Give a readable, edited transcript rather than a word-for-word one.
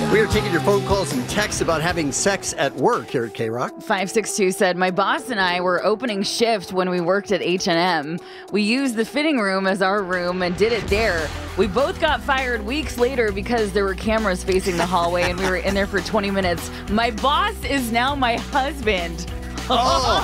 We are taking your phone calls and texts about having sex at work here at K-Rock. 562 said, my boss and I were opening shift when we worked at H&M. We used the fitting room as our room and did it there. We both got fired weeks later because there were cameras facing the hallway and we were in there for 20 minutes. My boss is now my husband. Oh.